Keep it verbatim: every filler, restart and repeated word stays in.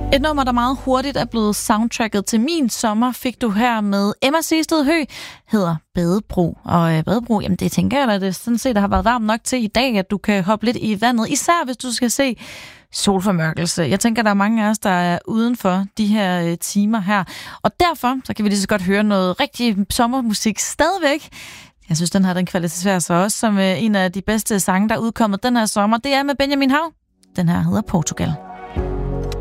Et nummer, der meget hurtigt er blevet soundtracket til min sommer, fik du her med Emma Seested Høgh, hedder Badebro. Og øh, Badebro, jamen det tænker jeg, at det sådan set har været varmt nok til i dag, at du kan hoppe lidt i vandet, især hvis du skal se solformørkelse. Jeg tænker, der er mange af os, der er uden for de her øh, timer her. Og derfor, så kan vi lige så godt høre noget rigtig sommermusik stadigvæk. Jeg synes, den her, den kvalificerer sig også som øh, en af de bedste sange, der er udkommet den her sommer. Det er med Benjamin Hav. Den her hedder Portugal.